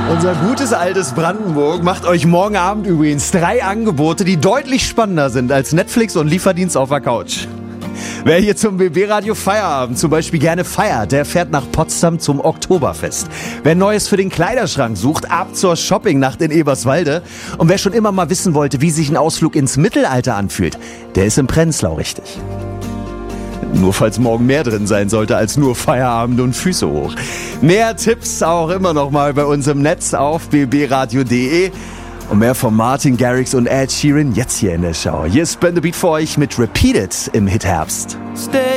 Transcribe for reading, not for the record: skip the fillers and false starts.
Unser gutes altes Brandenburg macht euch morgen Abend übrigens 3 Angebote, die deutlich spannender sind als Netflix und Lieferdienst auf der Couch. Wer hier zum BB-Radio Feierabend zum Beispiel gerne feiert, der fährt nach Potsdam zum Oktoberfest. Wer Neues für den Kleiderschrank sucht, ab zur Shoppingnacht in Eberswalde. Und wer schon immer mal wissen wollte, wie sich ein Ausflug ins Mittelalter anfühlt, der ist im Prenzlau richtig. Nur falls morgen mehr drin sein sollte als nur Feierabend und Füße hoch. Mehr Tipps auch immer noch mal bei uns im Netz auf bbradio.de. Und mehr von Martin Garrix und Ed Sheeran jetzt hier in der Show. Hier ist Ben the Beat für euch mit Repeat It im Hitherbst.